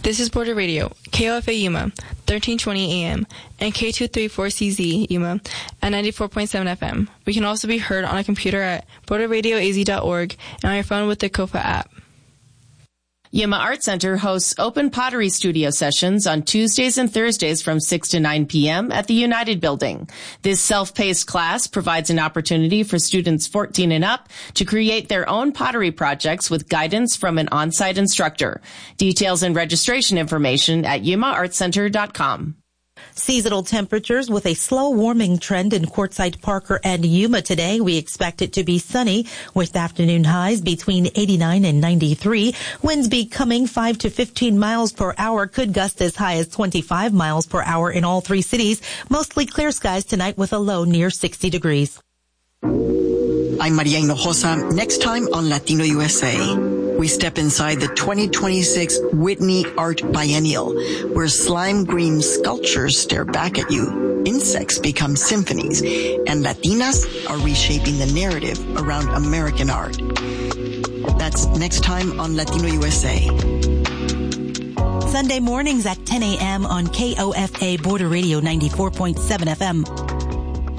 This is Border Radio, KOFA Yuma, 1320 AM, and K234CZ Yuma at 94.7 FM. We can also be heard on a computer at borderradioaz.org and on your phone with the KOFA app. Yuma Art Center hosts open pottery studio sessions on Tuesdays and Thursdays from 6 to 9 p.m. at the United Building. This self-paced class provides an opportunity for students 14 and up to create their own pottery projects with guidance from an on-site instructor. Details and registration information at yumaartcenter.com. Seasonal temperatures with a slow warming trend in Quartzsite, Parker, and Yuma today. We expect it to be sunny with afternoon highs between 89 and 93. Winds becoming 5 to 15 miles per hour, could gust as high as 25 miles per hour in all three cities. Mostly clear skies tonight with a low near 60 degrees. I'm Maria Hinojosa. Next time on Latino USA, we step inside the 2026 Whitney Art Biennial, where slime green sculptures stare back at you, insects become symphonies, and Latinas are reshaping the narrative around American art. That's next time on Latino USA. Sunday mornings at 10 a.m. on KOFA Border Radio 94.7 FM.